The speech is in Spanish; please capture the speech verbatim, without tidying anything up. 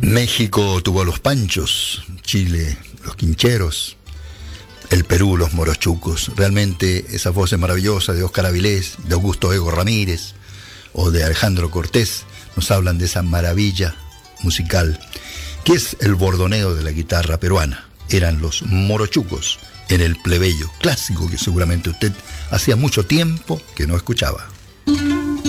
México tuvo los panchos, Chile los quincheros, el Perú los morochucos. Realmente esas voces maravillosas de Óscar Avilés, de Augusto Ego Ramírez o de Alejandro Cortés nos hablan de esa maravilla musical que es el bordoneo de la guitarra peruana. Eran los morochucos en el plebeyo clásico que seguramente usted hacía mucho tiempo que no escuchaba.